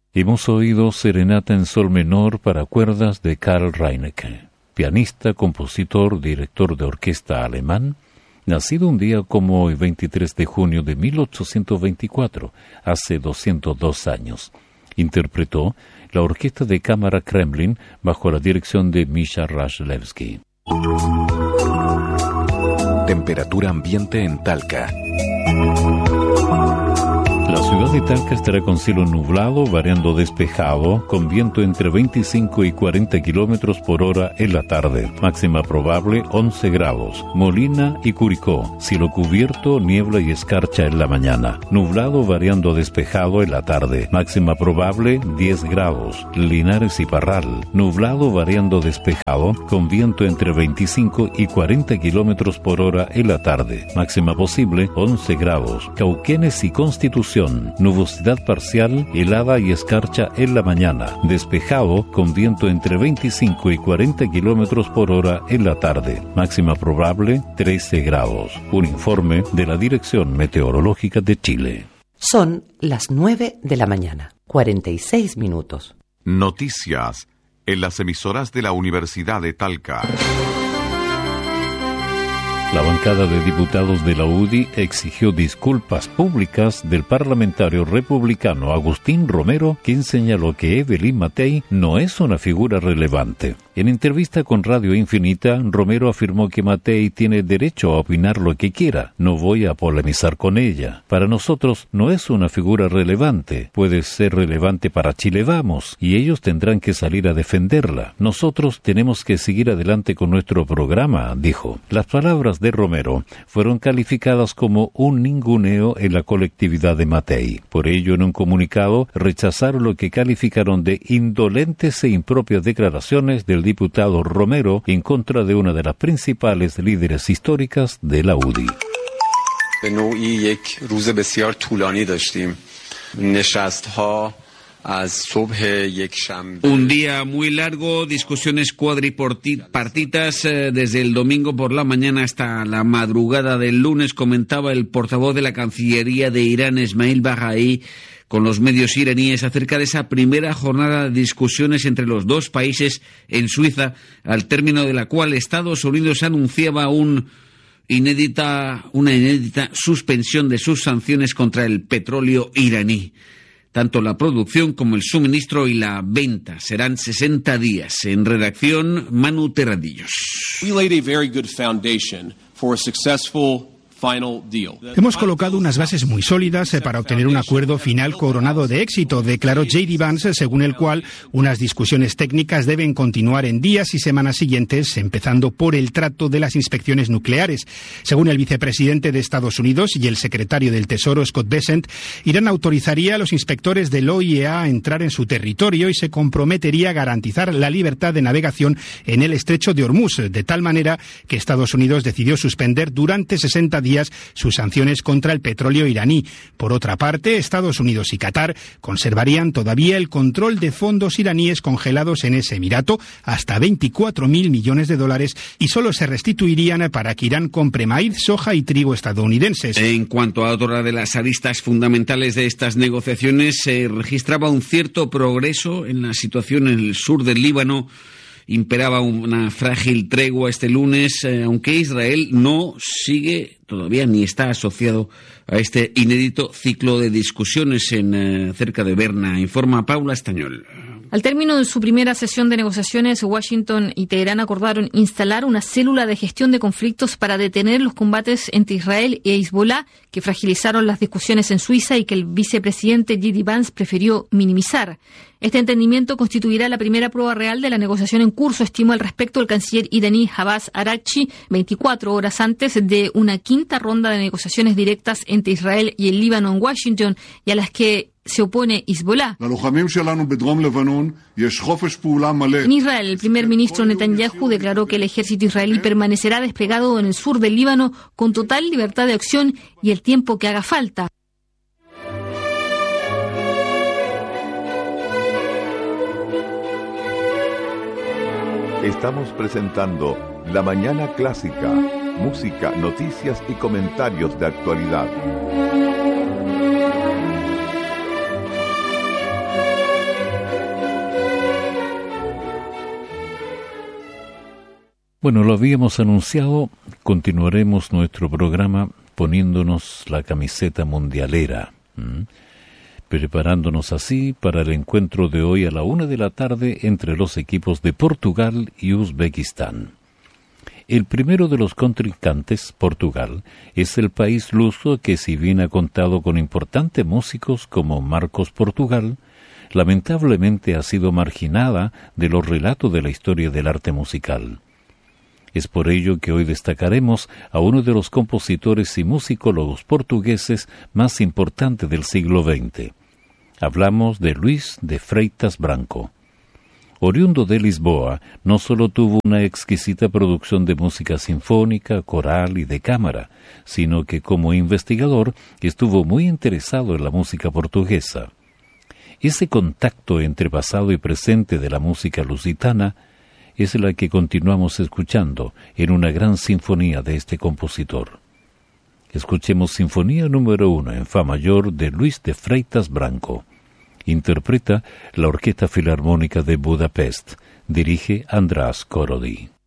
Hemos oído Serenata en Sol menor para cuerdas de Karl Reinecke, pianista, compositor, director de orquesta alemán, nacido un día como hoy, 23 de junio de 1824, hace 202 años. Interpretó la Orquesta de Cámara Kremlin bajo la dirección de Misha Rashevsky. Temperatura ambiente en Talca. La ciudad de Talca estará con cielo nublado, variando despejado, con viento entre 25 y 40 kilómetros por hora en la tarde. Máxima probable 11 grados. Molina y Curicó, cielo cubierto, niebla y escarcha en la mañana. Nublado, variando despejado en la tarde. Máxima probable 10 grados. Linares y Parral, nublado, variando despejado, con viento entre 25 y 40 kilómetros por hora en la tarde. Máxima posible 11 grados. Cauquenes y Constitución, nubosidad parcial, helada y escarcha en la mañana, despejado con viento entre 25 y 40 kilómetros por hora en la tarde, máxima probable 13 grados. Un informe de la Dirección Meteorológica de Chile. Son las 9 de la mañana, 46 minutos. Noticias en las emisoras de la Universidad de Talca. La bancada de diputados de la UDI exigió disculpas públicas del parlamentario republicano Agustín Romero, quien señaló que Evelyn Matei no es una figura relevante. En entrevista con Radio Infinita, Romero afirmó que Matei tiene derecho a opinar lo que quiera. No voy a polemizar con ella. Para nosotros no es una figura relevante. Puede ser relevante para Chile Vamos, y ellos tendrán que salir a defenderla. Nosotros tenemos que seguir adelante con nuestro programa, dijo. Las palabras de Romero fueron calificadas como un ninguneo en la colectividad de Matei. Por ello, en un comunicado, rechazaron lo que calificaron de indolentes e impropias declaraciones del diputado Romero en contra de una de las principales líderes históricas de la UDI. Un día muy largo, discusiones cuadripartitas desde el domingo por la mañana hasta la madrugada del lunes, comentaba el portavoz de la Cancillería de Irán, Esmail Baghai, con los medios iraníes acerca de esa primera jornada de discusiones entre los dos países en Suiza, al término de la cual Estados Unidos anunciaba una inédita suspensión de sus sanciones contra el petróleo iraní. Tanto la producción como el suministro y la venta serán 60 días. En redacción, Manu Terradillos. We laid a very good foundation for a successful final deal. Hemos colocado unas bases muy sólidas para obtener un acuerdo final coronado de éxito, declaró J.D. Vance, según el cual unas discusiones técnicas deben continuar en días y semanas siguientes, empezando por el trato de las inspecciones nucleares. Según el vicepresidente de Estados Unidos y el secretario del Tesoro, Scott Bessent, Irán autorizaría a los inspectores del OIEA a entrar en su territorio y se comprometería a garantizar la libertad de navegación en el estrecho de Hormuz, de tal manera que Estados Unidos decidió suspender durante 60 días sus sanciones contra el petróleo iraní. Por otra parte, Estados Unidos y Qatar conservarían todavía el control de fondos iraníes congelados en ese emirato, hasta 24.000 millones de dólares, y solo se restituirían para que Irán compre maíz, soja y trigo estadounidenses. En cuanto a otra de las aristas fundamentales de estas negociaciones, se registraba un cierto progreso en la situación en el sur del Líbano. Imperaba una frágil tregua este lunes, aunque Israel no sigue todavía ni está asociado a este inédito ciclo de discusiones cerca de Berna, informa Paula Estañol. Al término de su primera sesión de negociaciones, Washington y Teherán acordaron instalar una célula de gestión de conflictos para detener los combates entre Israel e Hezbollah, que fragilizaron las discusiones en Suiza y que el vicepresidente J.D. Vance prefirió minimizar. Este entendimiento constituirá la primera prueba real de la negociación en curso, estimó al respecto el canciller iraní Abbas Araghchi, 24 horas antes de una quinta ronda de negociaciones directas entre Israel y el Líbano en Washington, y a las que se opone Hezbollah. En Israel, el primer ministro Netanyahu declaró que el ejército israelí permanecerá desplegado en el sur del Líbano con total libertad de acción y el tiempo que haga falta. Estamos presentando La Mañana Clásica, música, noticias y comentarios de actualidad. Bueno, lo habíamos anunciado, continuaremos nuestro programa poniéndonos la camiseta mundialera, preparándonos así para el encuentro de hoy a la 1:00 p.m. entre los equipos de Portugal y Uzbekistán. El primero de los contrincantes, Portugal, es el país luso que, si bien ha contado con importantes músicos como Marcos Portugal, lamentablemente ha sido marginada de los relatos de la historia del arte musical. Es por ello que hoy destacaremos a uno de los compositores y musicólogos portugueses más importantes del siglo XX. Hablamos de Luís de Freitas Branco. Oriundo de Lisboa, no solo tuvo una exquisita producción de música sinfónica, coral y de cámara, sino que como investigador estuvo muy interesado en la música portuguesa. Ese contacto entre pasado y presente de la música lusitana es la que continuamos escuchando en una gran sinfonía de este compositor. Escuchemos Sinfonía número 1 en Fa mayor de Luís de Freitas Branco. Interpreta la Orquesta Filarmónica de Budapest. Dirige András Korody.